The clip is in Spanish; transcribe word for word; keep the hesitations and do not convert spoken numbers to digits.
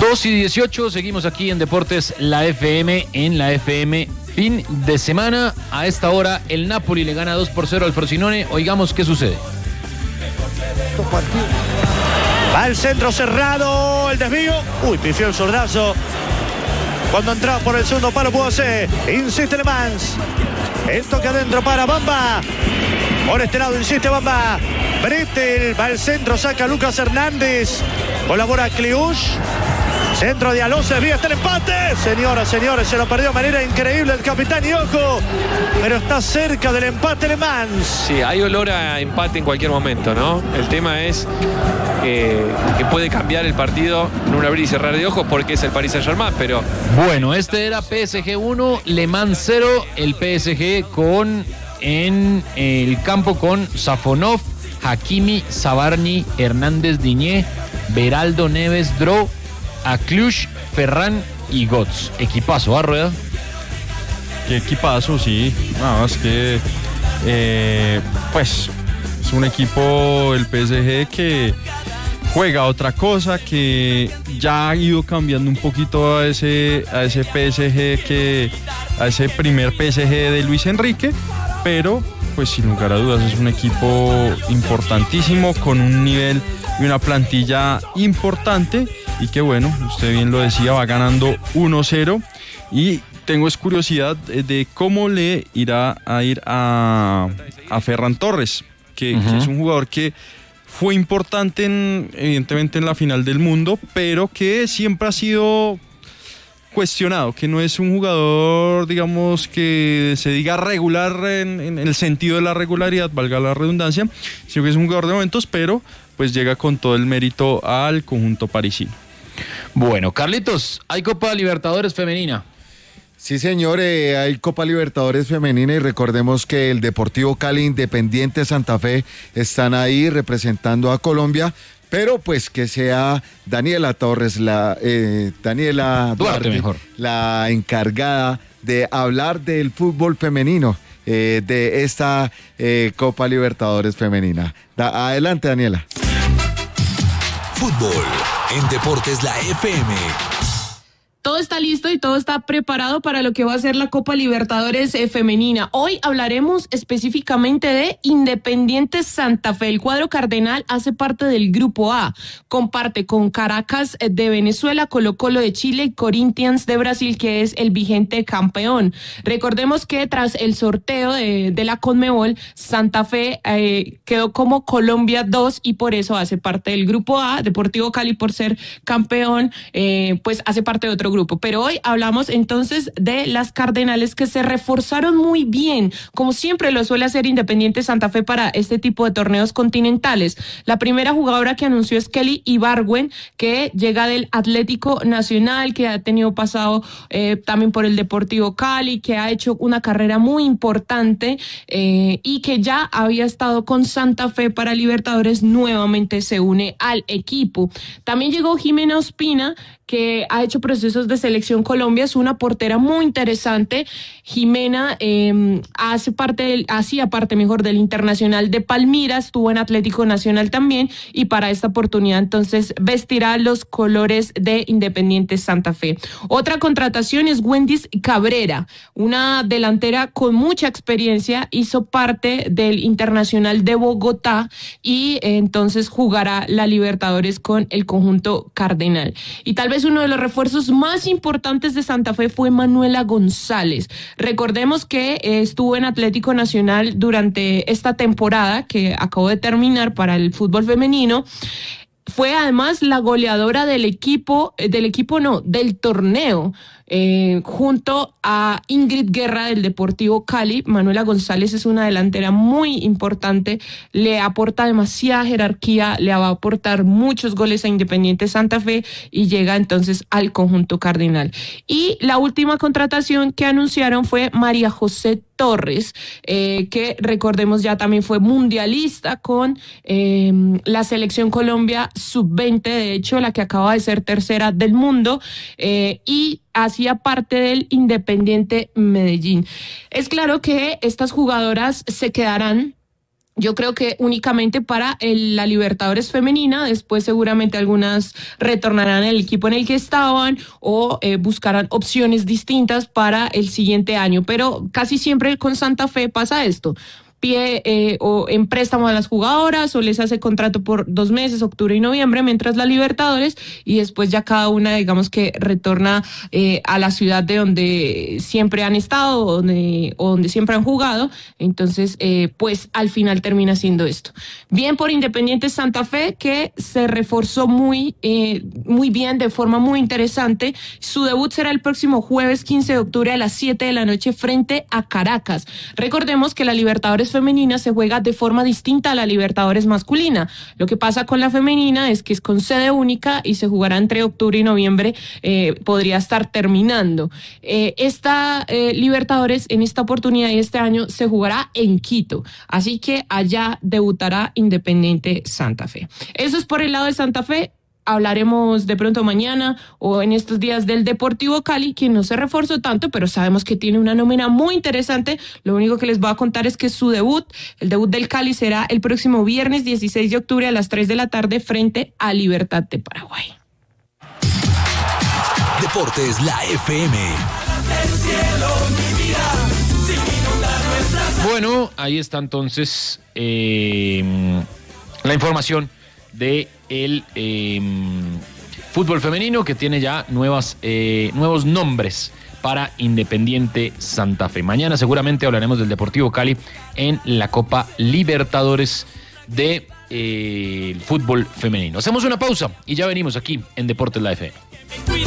dos y dieciocho, seguimos aquí en Deportes La F M, en la F M fin de semana. A esta hora el Napoli le gana dos por cero al Frosinone. Oigamos qué sucede. Va el centro cerrado, el desvío. Uy, pifió el zurdazo. Cuando entraba por el segundo palo pudo hacer. Insiste Le Mans. El toque adentro para Bamba. Por este lado insiste Bamba. Bretel va al centro, saca Lucas Hernández. Colabora Kliush. Centro de Alonso, desvía hasta el empate. Señoras, señores, se lo perdió de manera increíble el capitán y ojo, pero está cerca del empate Le Mans. Sí, hay olor a empate en cualquier momento, ¿no? El tema es eh, que puede cambiar el partido en un abrir y cerrar de ojos porque es el Paris Saint-Germain, pero... Bueno, este era P S G uno, Le Mans cero, el P S G con en el campo con Safonov, Hakimi, Sabarni, Hernández Diñé, Beraldo Neves, Dro, Aklush, Ferran y Götze. Equipazo, ¿ah, Rueda? Qué equipazo, sí. No, es que eh, pues es un equipo, el P S G, que juega otra cosa, que ya ha ido cambiando un poquito a ese, a ese P S G, que a ese primer P S G de Luis Enrique, pero pues sin lugar a dudas es un equipo importantísimo, con un nivel y una plantilla importante, y que bueno, usted bien lo decía, va ganando uno cero, y tengo es curiosidad de cómo le irá a ir a, a Ferran Torres, que, uh-huh. que es un jugador que fue importante en, evidentemente en la final del mundo, pero que siempre ha sido cuestionado, que no es un jugador, digamos, que se diga regular en, en el sentido de la regularidad, valga la redundancia, sino que es un jugador de momentos, pero pues llega con todo el mérito al conjunto parisino. Bueno, Carlitos, hay Copa Libertadores femenina. Sí, señor, eh, hay Copa Libertadores femenina, y recordemos que el Deportivo Cali, Independiente Santa Fe están ahí representando a Colombia, pero pues que sea Daniela Torres, la eh, Daniela Duarte, Duarte mejor, la encargada de hablar del fútbol femenino, eh, de esta eh, Copa Libertadores femenina. Da, adelante, Daniela. Fútbol en Deportes La F M. Todo está listo y todo está preparado para lo que va a ser la Copa Libertadores eh, femenina. Hoy hablaremos específicamente de Independiente Santa Fe. El cuadro cardenal hace parte del Grupo A. Comparte con Caracas de Venezuela, Colo-Colo de Chile y Corinthians de Brasil, que es el vigente campeón. Recordemos que tras el sorteo de, de la Conmebol, Santa Fe eh, quedó como Colombia dos y por eso hace parte del Grupo A. Deportivo Cali, por ser campeón, eh, pues hace parte de otro grupo. grupo, pero hoy hablamos entonces de las Cardenales, que se reforzaron muy bien, como siempre lo suele hacer Independiente Santa Fe para este tipo de torneos continentales. La primera jugadora que anunció es Kelly Ibargüen, que llega del Atlético Nacional, que ha tenido pasado eh, también por el Deportivo Cali, que ha hecho una carrera muy importante eh, y que ya había estado con Santa Fe para Libertadores, nuevamente se une al equipo. También llegó Jimena Ospina, que ha hecho procesos de selección Colombia, es una portera muy interesante. Jimena eh, hace parte del, hacía parte mejor del Internacional de Palmira, estuvo en Atlético Nacional también, y para esta oportunidad entonces vestirá los colores de Independiente Santa Fe. Otra contratación es Wendys Cabrera, una delantera con mucha experiencia, hizo parte del Internacional de Bogotá y eh, entonces jugará la Libertadores con el conjunto cardenal. Y tal vez uno de los refuerzos más importantes de Santa Fe fue Manuela González. Recordemos que eh, estuvo en Atlético Nacional durante esta temporada que acabó de terminar para el fútbol femenino. Fue además la goleadora del equipo, del equipo no, del torneo, eh, junto a Ingrid Guerra del Deportivo Cali. Manuela González es una delantera muy importante, le aporta demasiada jerarquía, le va a aportar muchos goles a Independiente Santa Fe y llega entonces al conjunto cardenal. Y la última contratación que anunciaron fue María José Torres, eh, que recordemos ya también fue mundialista con eh, la selección Colombia sub veinte, de hecho la que acaba de ser tercera del mundo, eh, y hacía parte del Independiente Medellín. Es claro que estas jugadoras se quedarán Yo creo que únicamente para el, la Libertadores femenina, después seguramente algunas retornarán al equipo en el que estaban o eh, buscarán opciones distintas para el siguiente año, pero casi siempre con Santa Fe pasa esto. Pie eh, o en préstamo a las jugadoras o les hace contrato por dos meses, octubre y noviembre, mientras la Libertadores, y después ya cada una, digamos que retorna eh, a la ciudad de donde siempre han estado o donde, o donde siempre han jugado. Entonces, eh, pues al final termina siendo esto. Bien por Independiente Santa Fe, que se reforzó muy, eh, muy bien, de forma muy interesante. Su debut será el próximo jueves quince de octubre a las siete de la noche frente a Caracas. Recordemos que la Libertadores femenina se juega de forma distinta a la Libertadores masculina. Lo que pasa con la femenina es que es con sede única y se jugará entre octubre y noviembre, eh, podría estar terminando. Eh, esta eh, Libertadores en esta oportunidad y este año se jugará en Quito, así que allá debutará Independiente Santa Fe. Eso es por el lado de Santa Fe. Hablaremos de pronto mañana o en estos días del Deportivo Cali, quien no se reforzó tanto, pero sabemos que tiene una nómina muy interesante. Lo único que les voy a contar es que su debut, el debut del Cali, será el próximo viernes dieciséis de octubre a las tres de la tarde frente a Libertad de Paraguay. Deportes, la F M. Bueno, ahí está entonces eh, la información de el eh, fútbol femenino, que tiene ya nuevas, eh, nuevos nombres para Independiente Santa Fe. Mañana seguramente hablaremos del Deportivo Cali en la Copa Libertadores de eh, fútbol femenino. Hacemos una pausa y ya venimos aquí en Deportes La F M.